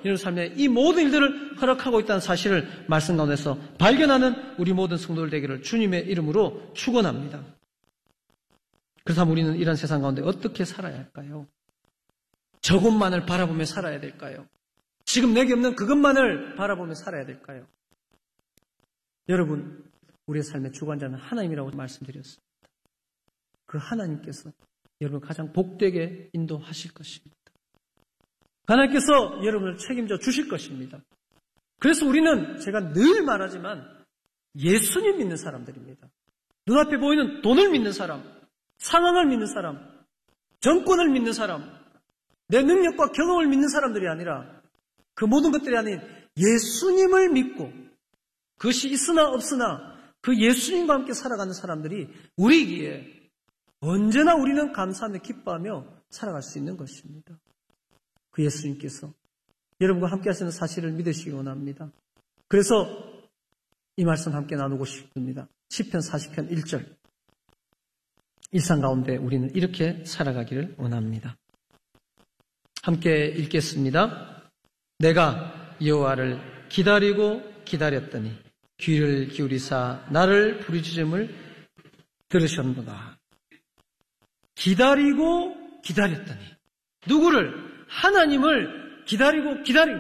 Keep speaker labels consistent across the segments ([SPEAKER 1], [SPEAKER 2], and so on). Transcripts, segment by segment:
[SPEAKER 1] 여러분 삶에 이 모든 일들을 허락하고 있다는 사실을 말씀 가운데서 발견하는 우리 모든 성도들 되기를 주님의 이름으로 축원합니다. 그렇다면 우리는 이런 세상 가운데 어떻게 살아야 할까요? 저것만을 바라보며 살아야 될까요? 지금 내게 없는 그것만을 바라보며 살아야 될까요? 여러분, 우리의 삶의 주관자는 하나님이라고 말씀드렸습니다. 그 하나님께서 여러분을 가장 복되게 인도하실 것입니다. 하나님께서 여러분을 책임져 주실 것입니다. 그래서 우리는 제가 늘 말하지만 예수님 믿는 사람들입니다. 눈앞에 보이는 돈을 믿는 사람, 상황을 믿는 사람, 정권을 믿는 사람, 내 능력과 경험을 믿는 사람들이 아니라 그 모든 것들이 아닌 예수님을 믿고 그것이 있으나 없으나 그 예수님과 함께 살아가는 사람들이 우리이기에 언제나 우리는 감사하며 기뻐하며 살아갈 수 있는 것입니다. 그 예수님께서 여러분과 함께 하시는 사실을 믿으시기 원합니다. 그래서 이 말씀 함께 나누고 싶습니다. 시편 40편 1절. 일상 가운데 우리는 이렇게 살아가기를 원합니다. 함께 읽겠습니다. 내가 여호와를 기다리고 기다렸더니 귀를 기울이사 나를 부르짖음을 들으셨도다. 기다리고 기다렸더니 누구를? 하나님을 기다리고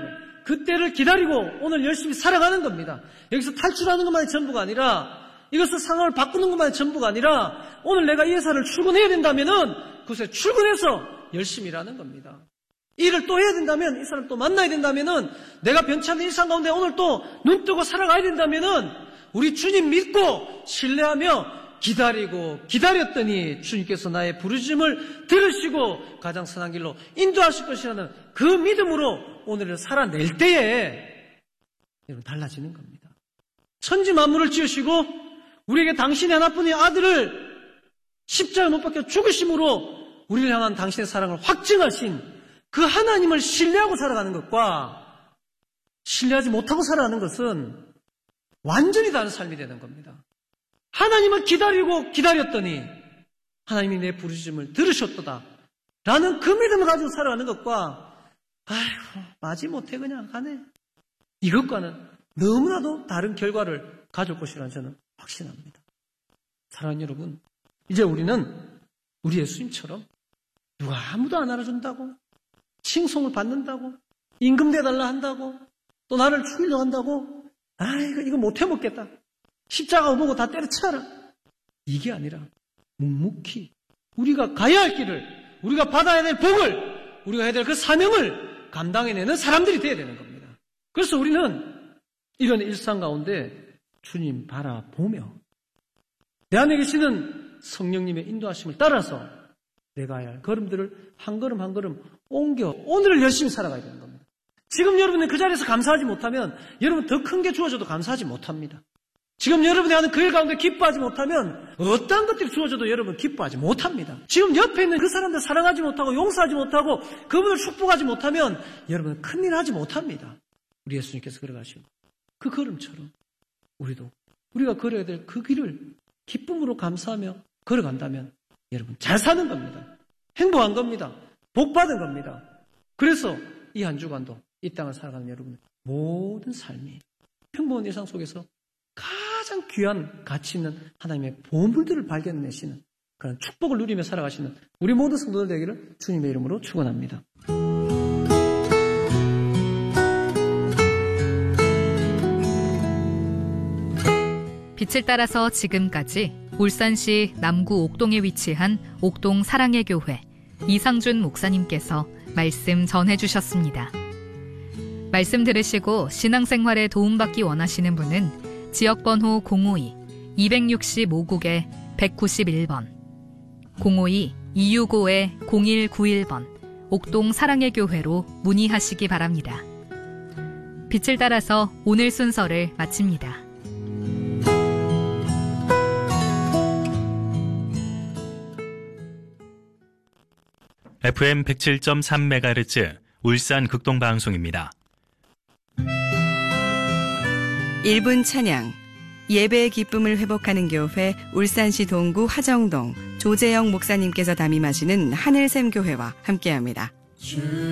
[SPEAKER 1] 그때를 기다리고 오늘 열심히 살아가는 겁니다. 여기서 탈출하는 것만이 전부가 아니라 이것을 상황을 바꾸는 것만이 전부가 아니라 오늘 내가 이 회사를 출근해야 된다면은 그곳에 출근해서 열심히 일하는 겁니다. 일을 또 해야 된다면 이 사람 또 만나야 된다면은 내가 변치 않는 일상 가운데 오늘 또 눈 뜨고 살아가야 된다면은 우리 주님 믿고 신뢰하며 기다리고 기다렸더니 주님께서 나의 부르짖음을 들으시고 가장 선한 길로 인도하실 것이라는 그 믿음으로 오늘을 살아낼 때에 여러분 달라지는 겁니다. 천지 만물을 지으시고 우리에게 당신의 하나뿐인 아들을 십자가에 못 박혀 죽으심으로 우리를 향한 당신의 사랑을 확증하신 그 하나님을 신뢰하고 살아가는 것과 신뢰하지 못하고 살아가는 것은 완전히 다른 삶이 되는 겁니다. 하나님을 기다리고 기다렸더니 하나님이 내 부르짖음을 들으셨도다 라는 그 믿음을 가지고 살아가는 것과 아이고 마지못해 그냥 가네 이것과는 너무나도 다른 결과를 가져올 것이라는 저는 확신합니다. 사랑하는 여러분, 이제 우리는 우리 예수님처럼 누가 아무도 안 알아준다고 칭송을 받는다고 임금 대달라 한다고 또 나를 죽이려고 한다고 아이고 이거 못해 먹겠다 십자가 보고 다 때려쳐라 이게 아니라 묵묵히 우리가 가야 할 길을 우리가 받아야 될 복을 우리가 해야 될 그 사명을 감당해내는 사람들이 되어야 되는 겁니다. 그래서 우리는 이런 일상 가운데 주님 바라보며 내 안에 계시는 성령님의 인도하심을 따라서 내가 해야 할 걸음들을 한 걸음 한 걸음 옮겨 오늘을 열심히 살아가야 되는 겁니다. 지금 여러분이 그 자리에서 감사하지 못하면 여러분 더 큰 게 주어져도 감사하지 못합니다. 지금 여러분이 하는 그 일 가운데 기뻐하지 못하면 어떠한 것들이 주어져도 여러분 기뻐하지 못합니다. 지금 옆에 있는 그 사람들 사랑하지 못하고 용서하지 못하고 그분을 축복하지 못하면 여러분은 큰일 하지 못합니다. 우리 예수님께서 걸어가신 그 걸음처럼 우리도 우리가 걸어야 될 그 길을 기쁨으로 감사하며 걸어간다면 여러분 잘 사는 겁니다. 행복한 겁니다. 복 받은 겁니다. 그래서 이 한 주간도 이 땅을 살아가는 여러분의 모든 삶이 평범한 일상 속에서 가장 귀한 가치 있는 하나님의 보물들을 발견내시는 그런 축복을 누리며 살아가시는 우리 모든 성도들 되기를 주님의 이름으로 축원합니다.
[SPEAKER 2] 빛을 따라서 지금까지 울산시 남구 옥동에 위치한 옥동 사랑의 교회 이상준 목사님께서 말씀 전해주셨습니다. 말씀 들으시고 신앙생활에 도움받기 원하시는 분은 지역번호 052-265국에 191번 052-265-0191번 옥동 사랑의 교회로 문의하시기 바랍니다. 빛을 따라서 오늘 순서를 마칩니다.
[SPEAKER 3] FM 107.3MHz 울산 극동방송입니다.
[SPEAKER 4] 1분 찬양, 예배의 기쁨을 회복하는 교회 울산시 동구 하정동 조재영 목사님께서 담임하시는 하늘샘 교회와 함께합니다.